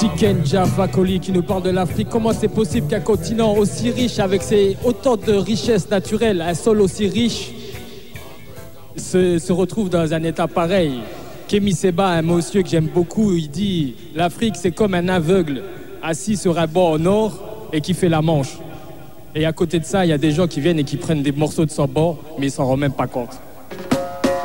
Tiken Java Koli qui nous parle de l'Afrique. Comment c'est possible qu'un continent aussi riche, avec autant de richesses naturelles, un sol aussi riche, se retrouve dans un état pareil. Kémy Séba, un monsieur que j'aime beaucoup, il dit « L'Afrique, c'est comme un aveugle assis sur un banc en or et qui fait la manche. » Et à côté de ça, il y a des gens qui viennent et qui prennent des morceaux de son banc, mais ils s'en rendent même pas compte.